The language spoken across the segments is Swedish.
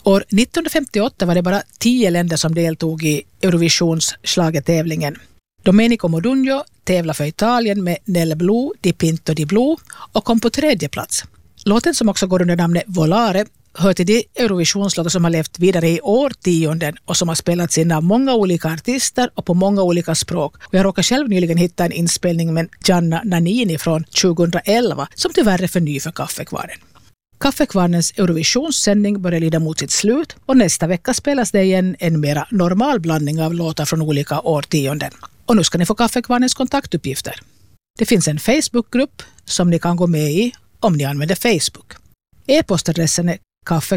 År 1958 var det bara 10 länder som deltog i Eurovisions schlagertävlingen. Domenico Modugno tävlade för Italien med Nel Blu di Pinto di Blu och kom på 3:e plats. Låten, som också går under namnet Volare, hör till de Eurovisionslåtar som har levt vidare i årtionden och som har spelats in av många olika artister och på många olika språk. Och jag råkar själv nyligen hitta en inspelning med Gianna Nannini från 2011 som tyvärr är för ny för Kaffekvarnen. Kaffekvarnens Eurovisionssändning börjar lida mot sitt slut och nästa vecka spelas det igen en mera normal blandning av låtar från olika årtionden. Och nu ska ni få Kaffekvarnens kontaktuppgifter. Det finns en Facebookgrupp som ni kan gå med i om ni använder Facebook. E-postadressen är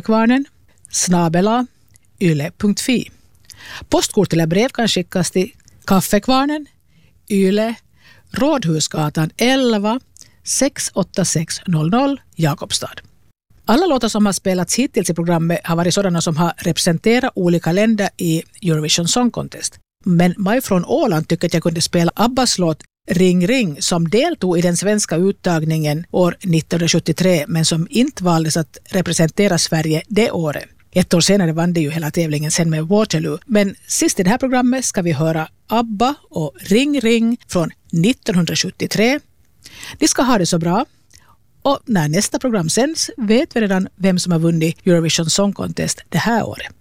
kaffekvarnen@yle.fi. Postkort eller brev kan skickas till Kaffekvarnen, Yle, Rådhusgatan 11 68600 Jakobstad. Alla låtar som har spelats hittills i programmet har varit sådana som har representerat olika länder i Eurovision Song Contest. Men Maj från Åland tycker att jag kunde spela Abbas låt Ring Ring som deltog i den svenska uttagningen år 1973 men som inte valdes att representera Sverige det året. Ett år senare vann det ju hela tävlingen sen med Waterloo. Men sist i det här programmet ska vi höra Abba och Ring Ring från 1973. Ni ska ha det så bra. Och när nästa program sänds vet vi redan vem som har vunnit Eurovision Song Contest det här året.